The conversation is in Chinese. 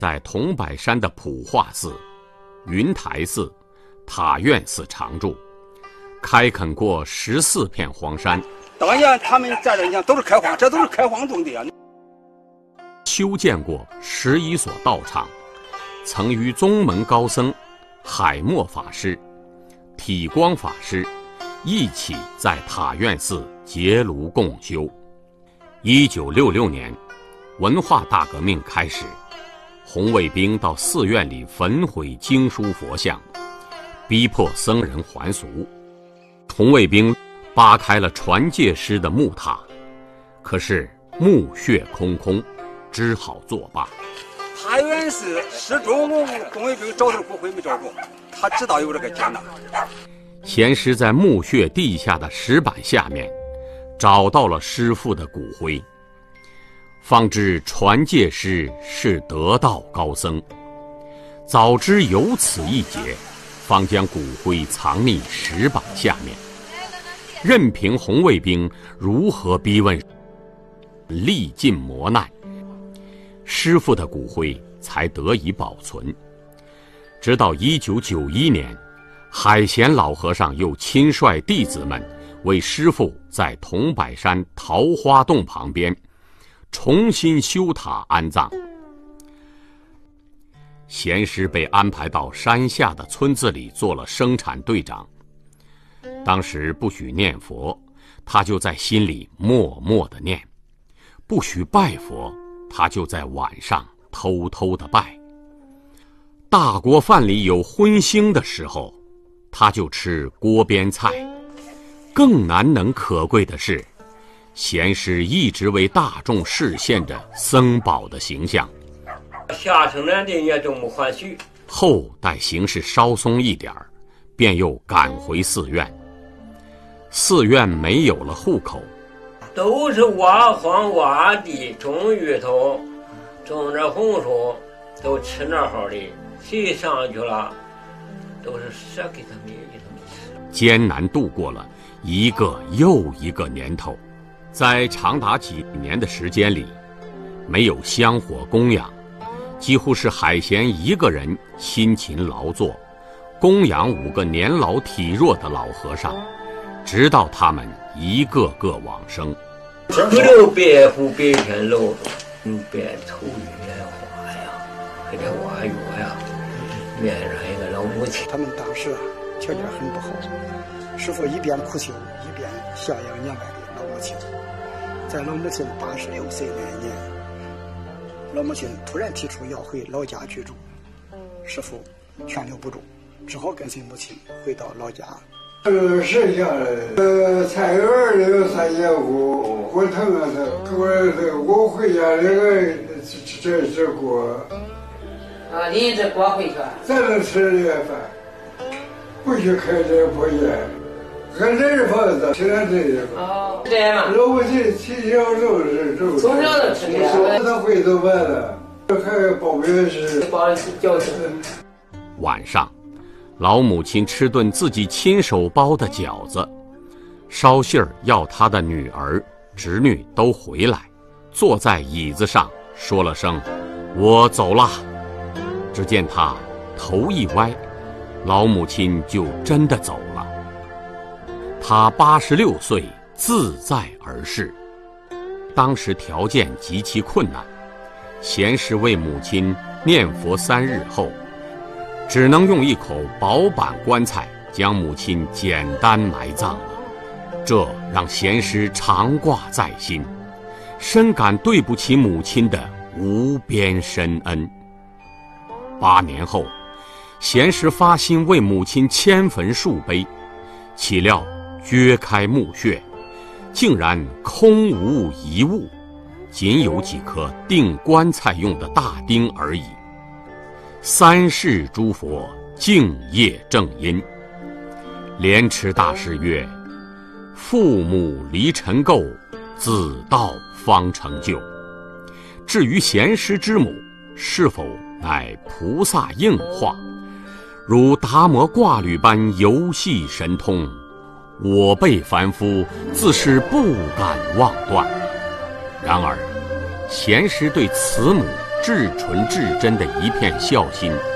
在桐柏山的普化寺、云台寺、塔院寺常住，开垦过14片荒山。 当年他们在这，你看都是开荒，这都是开荒种地啊。 修建过11所道场，曾与宗门高僧海默法师、体光法师一起在塔院寺结庐共修。1966年，文化大革命开始，红卫兵到寺院里焚毁经书佛像，逼迫僧人还俗。红卫兵扒开了传戒师的木塔，可是墓穴空空，只好作罢。 塔院寺始终红卫兵找着骨灰没找着，他知道有这个艰难。 贤师在墓穴地下的石板下面找到了师父的骨灰，方知传戒师是得道高僧。早知有此一劫，方将骨灰藏匿石板下面，任凭红卫兵如何逼问，历尽磨难，师父的骨灰才得以保存。直到1991年，海贤老和尚又亲率弟子们为师父在桐柏山桃花洞旁边重新修塔安葬。贤师被安排到山下的村子里做了生产队长。当时不许念佛，他就在心里默默地念；不许拜佛，他就在晚上偷偷地拜。大锅饭里有荤腥的时候，他就吃锅边菜。更难能可贵的是，贤师一直为大众示现着僧宝的形象。 下城南的也都没还许。 后待形势稍松一点，便又赶回寺院。寺院没有了户口， 都是挖荒挖地，种芋头，种着红薯，都吃那好的。谁上去了，都是舍给他们吃。 艰难度过了一个又一个年头，在长达几年的时间里，没有香火供养，几乎是海贤一个人辛勤劳作，供养5个年老体弱的老和尚，直到他们一个个往生。 不留白虎白天楼，白头月花呀，给这挖月呀，面上一个老母亲。 他们当时条件很不好，师父一边苦修，一边孝养年迈的老母亲。在老母亲86岁那一年，老母亲突然提出要回老家居住，师父劝留不住，只好跟随母亲回到老家。 剩下的菜园里有3节骨，我疼啊我回家这锅。 啊，你这锅回去？ 咱能吃这个饭，不许开这破烟。俺这是房子，吃俺这个。 哦，这样吗？ 老母亲从小就是这个。 从小就吃这个。 他回头完了，还包别是。 包饺子。 晚上，老母亲吃顿自己亲手包的饺子，捎信儿要她的女儿、侄女都回来，坐在椅子上说了声“我走了”。只见他头一歪，老母亲就真的走了。他86岁，自在而逝。当时条件极其困难，贤师为母亲念佛3日后，只能用一口薄板棺材将母亲简单埋葬了。这让贤师常挂在心，深感对不起母亲的无边深恩。8年后，贤师发心为母亲迁坟树碑，岂料掘开墓穴，竟然空无一物，仅有几颗钉棺材用的大钉而已。3世诸佛敬业正因。莲池大师曰：父母离尘垢，子道方成就。至于贤师之母是否乃菩萨应化，如达摩挂履般游戏神通，我辈凡夫自是不敢妄断。然而贤师对慈母至纯至真的一片孝心。